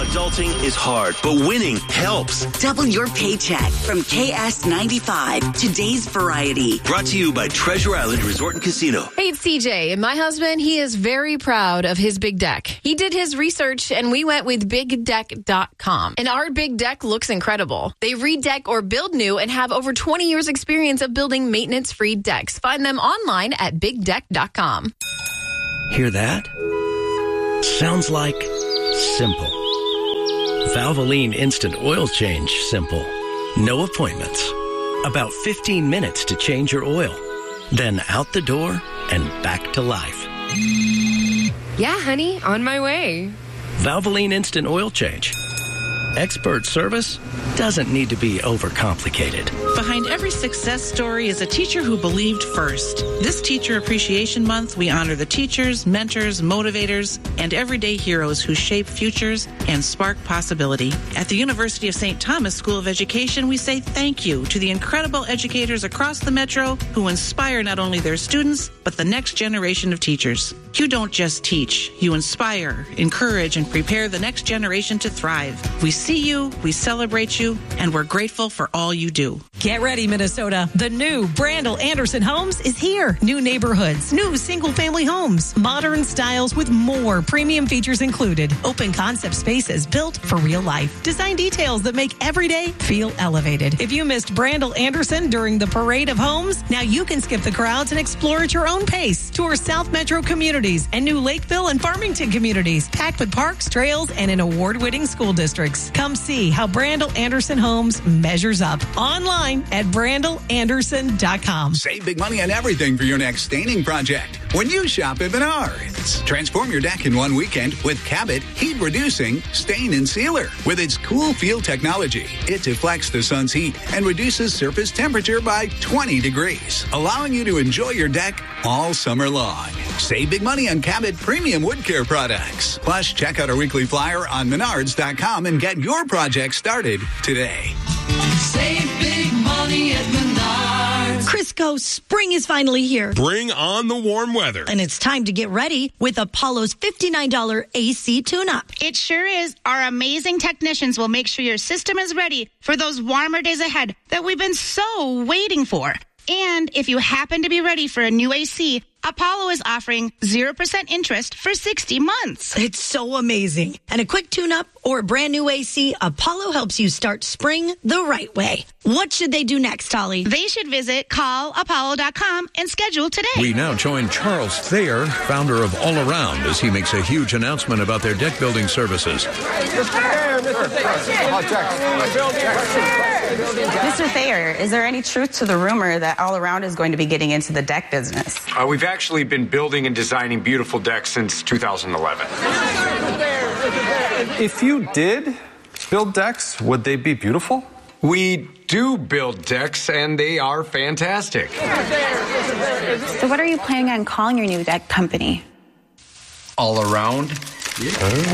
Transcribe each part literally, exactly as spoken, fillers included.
Adulting is hard, but winning helps. Double your paycheck from K S ninety-five, today's variety. Brought to you by Treasure Island Resort and Casino. Hey, it's C J, and my husband, he is very proud of his big deck. He did his research, and we went with big deck dot com. And our big deck looks incredible. They redeck or build new and have over twenty years experience of building maintenance-free decks. Find them online at big deck dot com. Hear that? Sounds like simple. Valvoline Instant Oil Change simple. No appointments. About fifteen minutes to change your oil. Then out the door and back to life. Yeah, honey, on my way. Valvoline Instant Oil Change. Expert service doesn't need to be overcomplicated. Behind every success story is a teacher who believed first. This Teacher Appreciation Month, we honor the teachers, mentors, motivators, and everyday heroes who shape futures and spark possibility. At the University of Saint Thomas School of Education, we say thank you to the incredible educators across the metro who inspire not only their students, but the next generation of teachers. You don't just teach, you inspire, encourage, and prepare the next generation to thrive. We see you, we celebrate you, and we're grateful for all you do. Get ready, Minnesota. The new Brandel Anderson Homes is here. New neighborhoods, new single-family homes, modern styles with more premium features included. Open concept spaces built for real life. Design details that make every day feel elevated. If you missed Brandel Anderson during the Parade of Homes, now you can skip the crowds and explore at your own pace. Tour South Metro communities and new Lakeville and Farmington communities, packed with parks, trails, and an award-winning school districts. Come see how Brandel Anderson Homes measures up online at brandel anderson dot com. Save big money on everything for your next staining project when you shop at Menards. Transform your deck in one weekend with Cabot Heat Reducing Stain and Sealer. With its cool feel technology, it deflects the sun's heat and reduces surface temperature by twenty degrees, allowing you to enjoy your deck all summer long. Save big money on Cabot premium wood care products. Plus, check out our weekly flyer on menards dot com and get your project started today. Save big money at Menards. Crisco, spring is finally here. Bring on the warm weather. And it's time to get ready with Apollo's fifty-nine dollars A C tune-up. It sure is. Our amazing technicians will make sure your system is ready for those warmer days ahead that we've been so waiting for. And if you happen to be ready for a new A C, Apollo is offering zero percent interest for sixty months. It's so amazing. And a quick tune-up or a brand new A C, Apollo helps you start spring the right way. What should they do next, Holly? They should visit call apollo dot com and schedule today. We now join Charles Thayer, founder of All Around, as he makes a huge announcement about their deck building services. Mister Thayer, is there any truth to the rumor that All Around is going to be getting into the deck business? Uh, we've actually been building and designing beautiful decks since two thousand eleven. If you did build decks, would they be beautiful? We do build decks, and they are fantastic. So what are you planning on calling your new deck company? All Around? Yeah.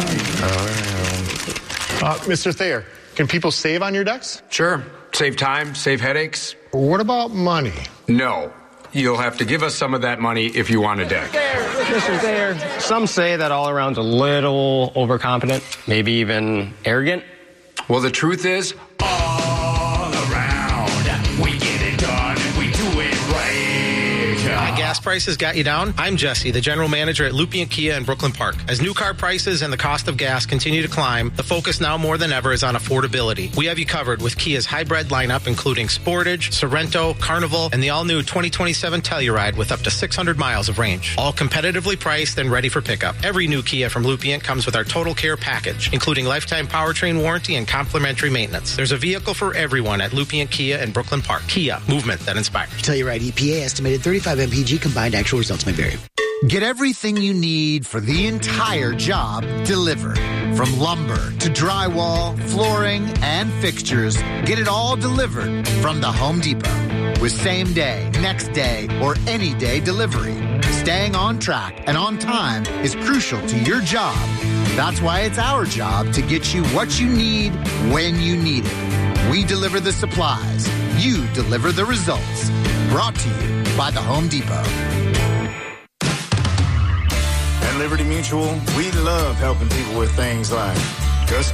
Oh, uh, Mister Thayer, can people save on your decks? Sure. Save time, save headaches. What about money? No. You'll have to give us some of that money if you want a deck. Mister Thayer, some say that All Around's a little overconfident, maybe even arrogant. Well, the truth is, All Around, we get it done, we do it right. My gas prices got you down? I'm Jesse, the general manager at Lupien Kia in Brooklyn Park. As new car prices and the cost of gas continue to climb, the focus now more than ever is on affordability. We have you covered with Kia's hybrid lineup, including Sportage, Sorento, Carnival, and the all-new twenty twenty-seven Telluride with up to six hundred miles of range. All competitively priced and ready for pickup. Every new Kia from Lupien comes with our Total Care package, including lifetime powertrain warranty and complimentary maintenance. There's a vehicle for everyone at Lupien Kia in Brooklyn Park. Kia, movement that inspires. Telluride E P A estimated thirty-five M P G, combined actual results may vary. Get everything you need for the entire job delivered. From lumber to drywall, flooring, and fixtures, get it all delivered from the Home Depot. With same day, next day, or any day delivery. Staying on track and on time is crucial to your job. That's why it's our job to get you what you need when you need it. We deliver the supplies. You deliver the results. Brought to you by the Home Depot. At Liberty Mutual, we love helping people with things like Gus